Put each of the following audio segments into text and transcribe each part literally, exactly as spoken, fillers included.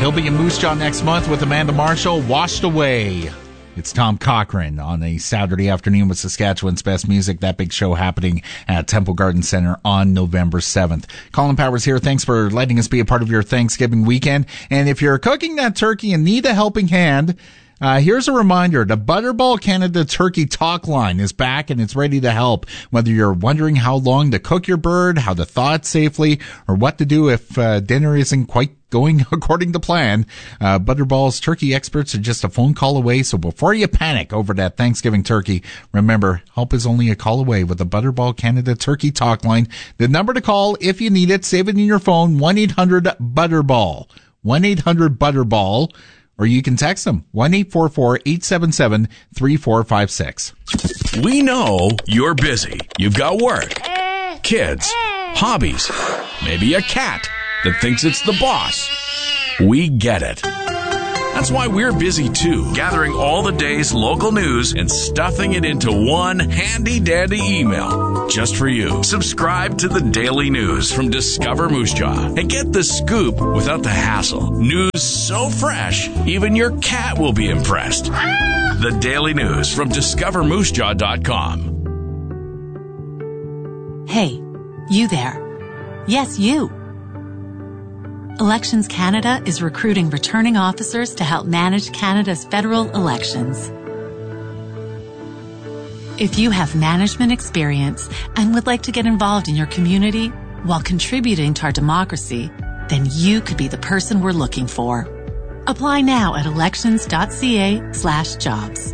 He'll be in Moose Jaw next month with Amanda Marshall. Washed Away. It's Tom Cochrane on a Saturday afternoon with Saskatchewan's best music. That big show happening at Temple Garden Center on November seventh. Colin Powers here. Thanks for letting us be a part of your Thanksgiving weekend. And if you're cooking that turkey and need a helping hand, Uh, here's a reminder. The Butterball Canada Turkey Talk Line is back and it's ready to help. Whether you're wondering how long to cook your bird, how to thaw it safely, or what to do if uh, dinner isn't quite going according to plan, uh, Butterball's turkey experts are just a phone call away. So before you panic over that Thanksgiving turkey, remember, help is only a call away with the Butterball Canada Turkey Talk Line. The number to call if you need it, save it in your phone, one eight hundred Butterball. one eight hundred Butterball. Or you can text them, one eight four four, eight seven seven, three four five six. We know you're busy. You've got work, kids, hobbies, maybe a cat that thinks it's the boss. We get it. That's why we're busy too, gathering all the day's local news and stuffing it into one handy-dandy email just for you. Subscribe to the Daily News from Discover Moose Jaw and get the scoop without the hassle. News so fresh, even your cat will be impressed. The Daily News from discover moose jaw dot com. Hey, you there. Yes, you. Elections Canada is recruiting returning officers to help manage Canada's federal elections. If you have management experience and would like to get involved in your community while contributing to our democracy, then you could be the person we're looking for. Apply now at elections.ca slash jobs.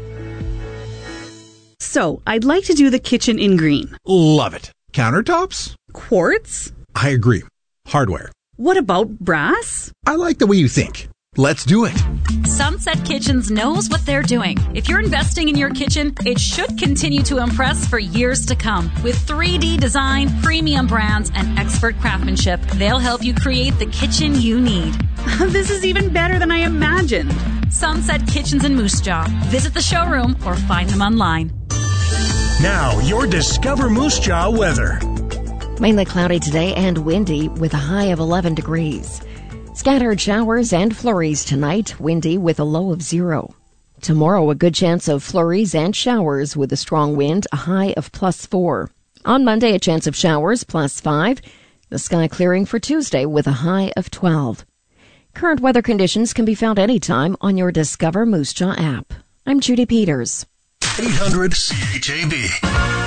So, I'd like to do the kitchen in green. Love it. Countertops? Quartz? I agree. Hardware. What about brass? I like the way you think. Let's do it. Sunset Kitchens knows what they're doing. If you're investing in your kitchen, it should continue to impress for years to come. With three D design, premium brands, and expert craftsmanship, they'll help you create the kitchen you need. This is even better than I imagined. Sunset Kitchens in Moose Jaw. Visit the showroom or find them online. Now, your Discover Moose Jaw weather. Mainly cloudy today and windy with a high of eleven degrees. Scattered showers and flurries tonight, windy with a low of zero. Tomorrow, a good chance of flurries and showers with a strong wind, a high of plus four. On Monday, a chance of showers, plus five. The sky clearing for Tuesday with a high of twelve. Current weather conditions can be found anytime on your Discover Moose Jaw app. I'm Judy Peters. eight hundred C H A B.